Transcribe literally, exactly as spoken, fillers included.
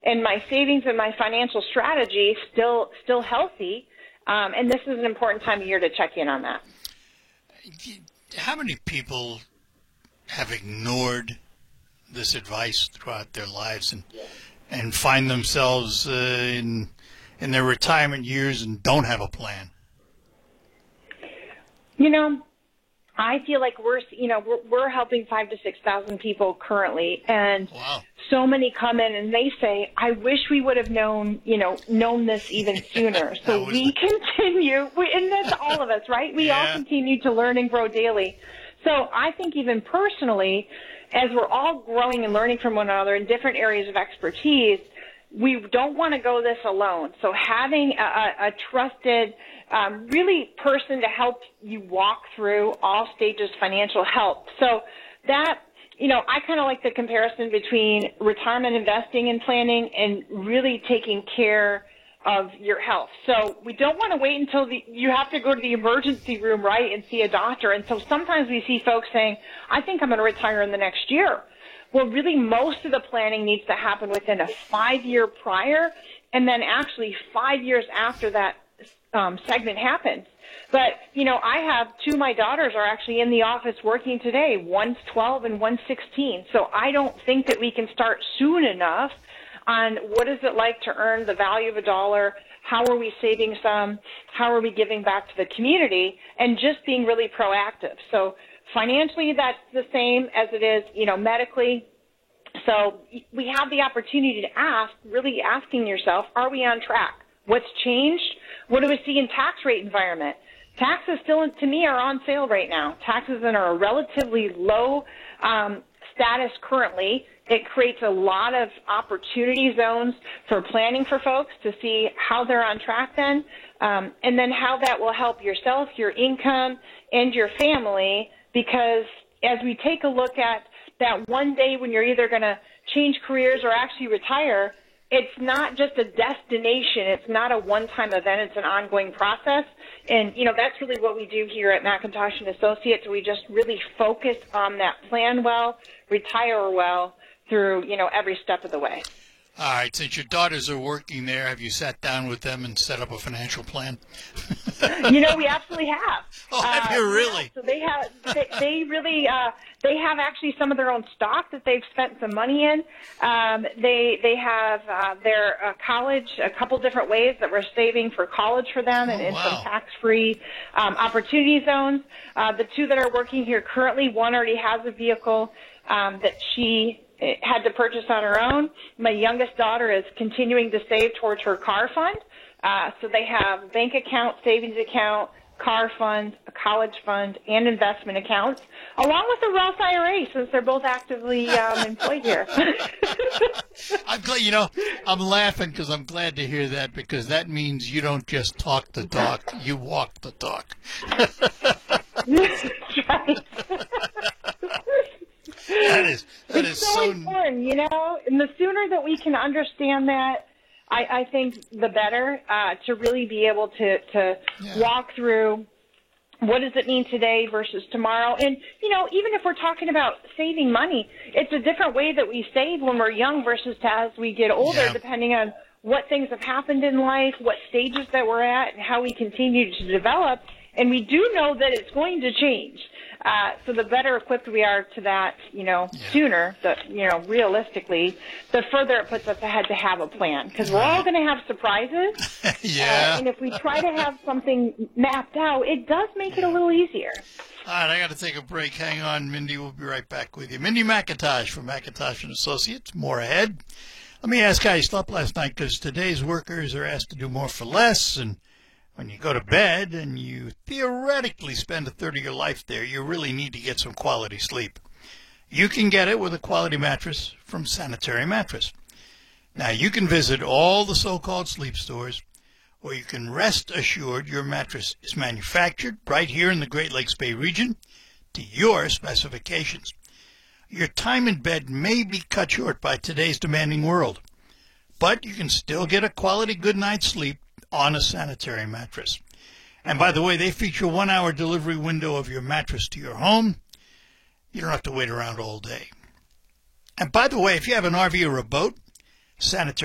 and my savings and my financial strategy still still healthy. Um, and this is an important time of year to check in on that. How many people have ignored this advice throughout their lives and and find themselves uh, in in their retirement years and don't have a plan? You know, I feel like we're, you know, we're, we're helping five to six thousand people currently, and wow. so many come in and they say, "I wish we would have known, you know, known this even sooner." So we the... continue, we, and that's all of us, right? We yeah. all continue to learn and grow daily. So I think even personally, as we're all growing and learning from one another in different areas of expertise, we don't want to go this alone. So having a, a, a trusted, um, really person to help you walk through all stages of financial help. So that, you know, I kind of like the comparison between retirement investing and planning and really taking care of your health. So we don't want to wait until the, you have to go to the emergency room, right, and see a doctor. And so sometimes we see folks saying, I think I'm going to retire in the next year. Well, really, most of the planning needs to happen within a five-year prior, and then actually five years after that um, segment happens. But, you know, I have two of my daughters are actually in the office working today. One's twelve and one's sixteen. So I don't think that we can start soon enough on what is it like to earn the value of a dollar, how are we saving some, how are we giving back to the community, and just being really proactive. So financially, that's the same as it is, you know, medically. So we have the opportunity to ask, really asking yourself, are we on track? What's changed? What do we see in tax rate environment? Taxes still, to me, are on sale right now. Taxes are a relatively low um, status currently. It creates a lot of opportunity zones for planning for folks to see how they're on track then, um, and then how that will help yourself, your income, and your family. Because as we take a look at that one day when you're either going to change careers or actually retire, it's not just a destination. It's not a one-time event. It's an ongoing process. And, you know, that's really what we do here at McIntosh and Associates. We just really focus on that plan well, retire well through, you know, every step of the way. All right. Since your daughters are working there, have you sat down with them and set up a financial plan? You know, we absolutely have. Oh, have uh, you really? Yeah, so they have, they, they really, uh, they have actually some of their own stock that they've spent some money in. Um, they, they have uh, their uh, college, a couple different ways that we're saving for college for them, and, oh, and wow. some tax-free um, opportunity zones. Uh, the two that are working here currently, one already has a vehicle um, that she had to purchase on her own. My youngest daughter is continuing to save towards her car fund. Uh, so they have bank account, savings account, car fund, a college fund, and investment accounts, along with a Roth I R A, since they're both actively um, employed here. I'm glad, you know, I'm laughing because I'm glad to hear that, because that means you don't just talk the talk, you walk the talk. Right. That is, that it's is so, so important, you know, and the sooner that we can understand that, I, I think the better, uh, to really be able to, to yeah. walk through what does it mean today versus tomorrow. And, you know, even if we're talking about saving money, it's a different way that we save when we're young versus as we get older, yeah. depending on what things have happened in life, what stages that we're at, and how we continue to develop. And we do know that it's going to change. Uh, so the better equipped we are to that, you know, yeah. sooner, the, you know, realistically, the further it puts us ahead to have a plan. Because we're all going to have surprises. yeah. Uh, and if we try to have something mapped out, it does make it a little easier. All right, I got to take a break. Hang on, Mindy. We'll be right back with you. Mindy McIntosh from McIntosh and Associates. More ahead. Let me ask how you slept last night, because today's workers are asked to do more for less, and when you go to bed and you theoretically spend a third of your life there, you really need to get some quality sleep. You can get it with a quality mattress from Sanitary Mattress. Now, you can visit all the so-called sleep stores, or you can rest assured your mattress is manufactured right here in the Great Lakes Bay region to your specifications. Your time in bed may be cut short by today's demanding world, but you can still get a quality good night's sleep on a Sanitary Mattress. And by the way, they feature a one-hour delivery window of your mattress to your home. You don't have to wait around all day. And by the way, if you have an R V or a boat, Sanitary